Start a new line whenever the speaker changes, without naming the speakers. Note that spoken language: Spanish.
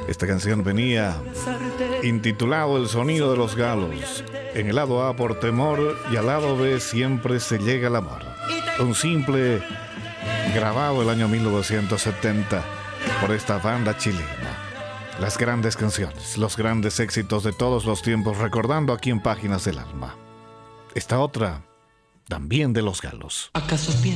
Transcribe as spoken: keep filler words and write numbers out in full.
Esta canción venía intitulado El sonido de los galos. En el lado A por temor y al lado B siempre se llega al amor. Un simple grabado el año mil novecientos setenta por esta banda chilena. Las grandes canciones, los grandes éxitos de todos los tiempos, recordando aquí en Páginas del Alma. Esta otra, también de los galos.
¿Acaso piensas